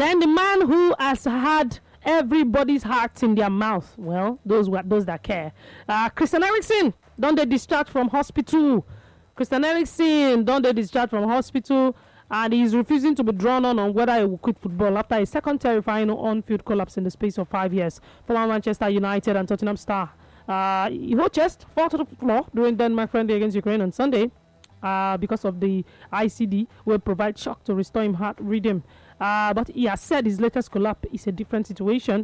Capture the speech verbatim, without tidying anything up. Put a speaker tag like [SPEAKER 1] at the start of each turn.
[SPEAKER 1] Then the man who has had everybody's hearts in their mouth, well, those were those that care. Uh, Christian Eriksen, don't they discharge from hospital? Christian Eriksen, don't they discharge from hospital? And he's refusing to be drawn on on whether he will quit football after a second terrifying on-field collapse in the space of five years. Former Manchester United and Tottenham star uh, whole chest fall to the floor during Denmark friendly against Ukraine on Sunday uh, because of the I C D will provide shock to restore him heart rhythm. Uh, but he has said his latest collapse is a different situation.